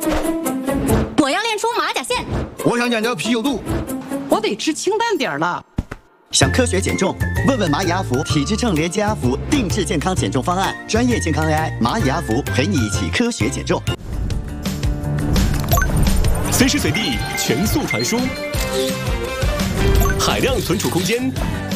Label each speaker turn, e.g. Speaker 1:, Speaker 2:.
Speaker 1: 我要练出马甲线。
Speaker 2: 我想减掉啤酒肚。
Speaker 3: 我得吃清淡点了。
Speaker 4: 想科学减重？问问蚂蚁阿福体脂秤连接阿福定制健康减重方案，专业健康 AI 蚂蚁阿福陪你一起科学减重，
Speaker 5: 随时随地全速传输，海量存储空间。